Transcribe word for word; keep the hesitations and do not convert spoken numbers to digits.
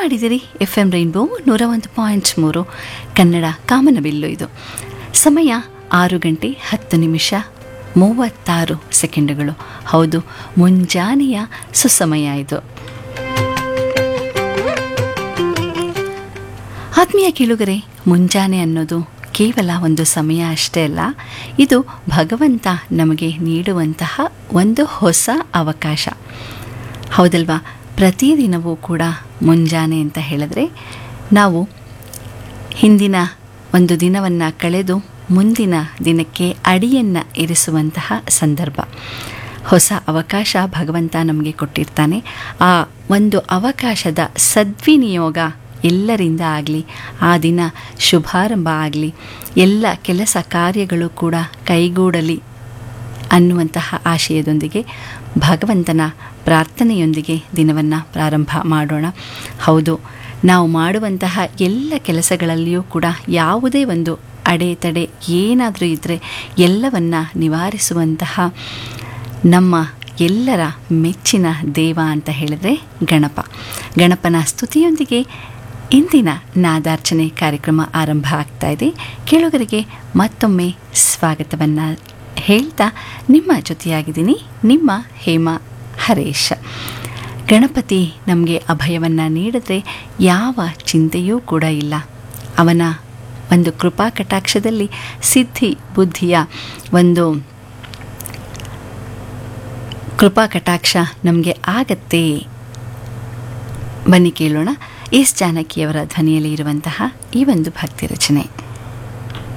ಮಾಡಿದಿರಿ F M rainbow ನೂರ ಒಂದು ಪಾಯಿಂಟ್ ಮೂರು ಕನ್ನಡ ಕಾಮನಬಿಲ್ಲು. ಇದು ಸಮಯ ಆರು ಗಂಟೆ ಹತ್ತು ನಿಮಿಷ ಮೂವತ್ತಾರು ಸೆಕೆಂಡುಗಳು. ಹೌದು, ಮುಂಜಾನೆಯ ಸುಸಮಯ ಇದು. ಆತ್ಮೀಯ ಕೇಳುಗರೆ, ಮುಂಜಾನೆ ಅನ್ನೋದು ಕೇವಲ ಒಂದು ಸಮಯ ಅಷ್ಟೇ ಅಲ್ಲ, ಇದು ಭಗವಂತ ನಮಗೆ ನೀಡುವಂತಹ ಒಂದು ಹೊಸ ಅವಕಾಶ. ಹೌದಲ್ವಾ? ಪ್ರತಿದಿನವೂ ಕೂಡ ಮುಂಜಾನೆ ಅಂತ ಹೇಳಿದ್ರೆ ನಾವು ಹಿಂದಿನ ಒಂದು ದಿನವನ್ನು ಕಳೆದು ಮುಂದಿನ ದಿನಕ್ಕೆ ಅಡಿಯನ್ನು ಇರಿಸುವಂತಹ ಸಂದರ್ಭ. ಹೊಸ ಅವಕಾಶ ಭಗವಂತ ನಮಗೆ ಕೊಟ್ಟಿರ್ತಾನೆ. ಆ ಒಂದು ಅವಕಾಶದ ಸದ್ವಿನಿಯೋಗ ಎಲ್ಲರಿಂದ ಆಗಲಿ, ಆ ದಿನ ಶುಭಾರಂಭ ಆಗಲಿ, ಎಲ್ಲ ಕೆಲಸ ಕಾರ್ಯಗಳು ಕೂಡ ಕೈಗೂಡಲಿ ಅನ್ನುವಂತಹ ಆಶಯದೊಂದಿಗೆ ಭಗವಂತನ ಪ್ರಾರ್ಥನೆಯೊಂದಿಗೆ ದಿನವನ್ನು ಪ್ರಾರಂಭ ಮಾಡೋಣ. ಹೌದು, ನಾವು ಮಾಡುವಂತಹ ಎಲ್ಲ ಕೆಲಸಗಳಲ್ಲಿಯೂ ಕೂಡ ಯಾವುದೇ ಒಂದು ಅಡೆತಡೆ ಏನಾದರೂ ಇದ್ದರೆ ಎಲ್ಲವನ್ನು ನಿವಾರಿಸುವಂತಹ ನಮ್ಮ ಎಲ್ಲರ ಮೆಚ್ಚಿನ ದೇವ ಅಂತ ಹೇಳಿದರೆ ಗಣಪ. ಗಣಪನ ಸ್ತುತಿಯೊಂದಿಗೆ ಇಂದಿನ ನಾದಾರ್ಚನೆ ಕಾರ್ಯಕ್ರಮ ಆರಂಭ ಆಗ್ತಾ ಇದೆ. ಕೇಳುಗರಿಗೆ ಮತ್ತೊಮ್ಮೆ ಸ್ವಾಗತವನ್ನು ಹೇಳ್ತಾ ನಿಮ್ಮ ಜೊತೆಯಾಗಿದ್ದೀನಿ ನಿಮ್ಮ ಹೇಮಾ ಹರೇಶ್. ಗಣಪತಿ ನಮಗೆ ಅಭಯವನ್ನು ನೀಡಿದ್ರೆ ಯಾವ ಚಿಂತೆಯೂ ಕೂಡ ಇಲ್ಲ. ಅವನ ಒಂದು ಕೃಪಾ ಕಟಾಕ್ಷದಲ್ಲಿ ಸಿದ್ಧಿ ಬುದ್ಧಿಯ ಒಂದು ಕೃಪಾ ಕಟಾಕ್ಷ ನಮಗೆ ಆಗತ್ತೆ. ಬನ್ನಿ ಕೇಳೋಣ ಎಸ್ ಜಾನಕಿಯವರ ಧ್ವನಿಯಲ್ಲಿ ಇರುವಂತಹ ಈ ಒಂದು ಭಕ್ತಿ ರಚನೆ.